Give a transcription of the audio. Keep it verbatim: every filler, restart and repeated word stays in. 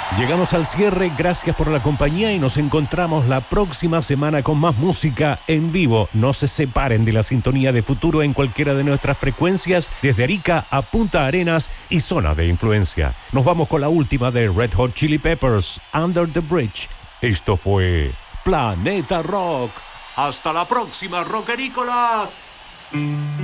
Llegamos al cierre, gracias por la compañía y nos encontramos la próxima semana con más música en vivo. No se separen de la sintonía de Futuro en cualquiera de nuestras frecuencias, desde Arica a Punta Arenas y zona de influencia. Nos vamos con la última de Red Hot Chili Peppers, Under the Bridge. Esto fue Planeta Rock. Hasta la próxima, rockerícolas.